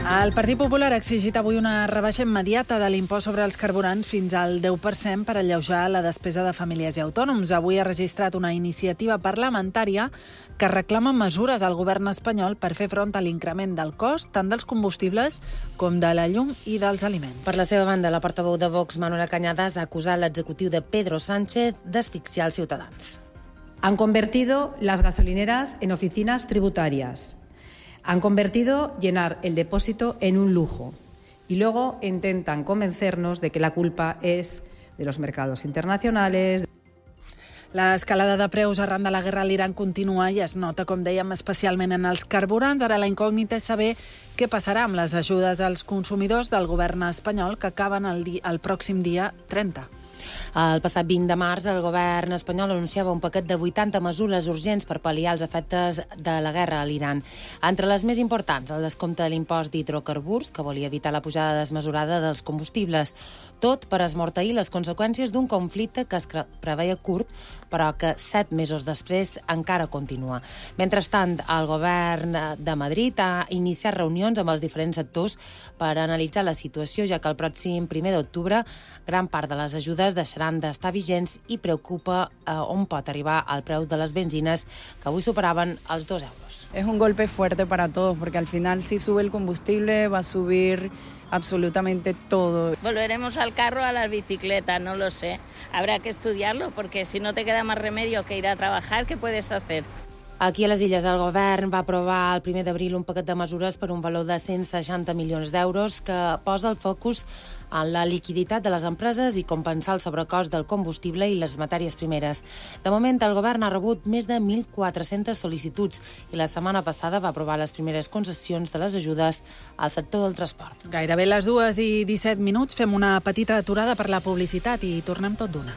El Partit Popular ha exigit avui una rebaixa immediata de l'impost sobre els carburants fins al 10% per alleujar la despesa de famílies i autònoms. Avui ha registrat una iniciativa parlamentària que reclama mesures al govern espanyol per fer front a l'increment del cost tant dels combustibles com de la llum i dels aliments. Per la seva banda, la portaveu de Vox, Manuela Cañadas, ha acusat l'executiu de Pedro Sánchez d'asfixiar els ciutadans. Han convertido las gasolineras en oficinas tributarias. Han convertido llenar el depósito en un lujo y luego intentan convencernos de que la culpa es de los mercados internacionales. L'escalada de preus arran de la guerra a l'Iran continua i es nota, com dèiem, especialment en els carburants. Ara la incògnita és saber què passarà amb les ajudes als consumidors del govern espanyol que acaben el pròxim dia 30. El passat 20 de març, el govern espanyol anunciava un paquet de 80 mesures urgents per pal·liar els efectes de la guerra a l'Iran. Entre les més importants, el descompte de l'impost d'hidrocarburs, que volia evitar la pujada desmesurada dels combustibles. Tot per esmorteir les conseqüències d'un conflicte que es preveia curt, però que 7 mesos després encara continua. Mentrestant, el govern de Madrid ha iniciat reunions amb els diferents sectors per analitzar la situació, ja que el pròxim 1 d'octubre gran part de les ajudes deixaran d'estar vigents i preocupa on pot arribar el preu de les benzines, que avui superaven els 2 euros. Es un golpe fuerte para todos, porque al final si sube el combustible va a subir absolutamente todo. Volveremos al carro, a la bicicleta, no lo sé. Habrá que estudiarlo, porque si no te queda más remedio que ir a trabajar, ¿qué puedes hacer? Aquí a les Illes el govern va aprovar el 1 d'abril un paquet de mesures per un valor de 160 milions d'euros que posa el focus en la liquiditat de les empreses i compensar el sobrecost del combustible i les matèries primeres. De moment, el govern ha rebut més de 1.400 sol·licituds i la setmana passada va aprovar les primeres concessions de les ajudes al sector del transport. Gairebé les 2:17. Fem una petita aturada per la publicitat i tornem tot d'una.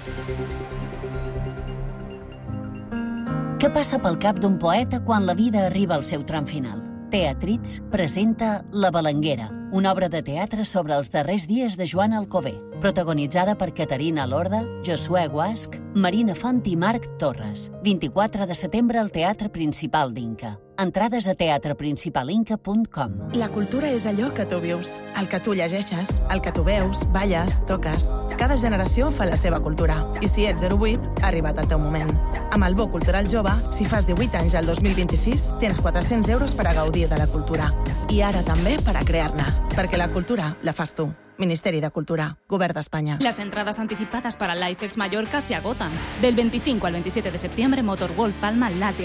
Què passa pel cap d'un poeta quan la vida arriba al seu tram final? Teatrits presenta La Balanguera, una obra de teatre sobre els darrers dies de Joan Alcover, protagonitzada per Caterina Lorda, Josué Guasch, Marina Font i Marc Torres. 24 de setembre al Teatre Principal d'Inca. Entrades a teatreprincipalinca.com. La cultura és allò que tu vius, el que tu llegeixes, el que tu veus, balles, toques. Cada generació fa la seva cultura. I si ets 08, ha arribat el teu moment. Amb el Bo Cultural Jove, si fas 18 anys al 2026, tens 400 euros per a gaudir de la cultura. I ara també per a crear-ne, perquè la cultura la fas tu. Ministeri de Cultura, Govern d'Espanya. Las entradas anticipadas para el LifeX Mallorca se agotan. Del 25 al 27 de septiembre, Motorworld Palma late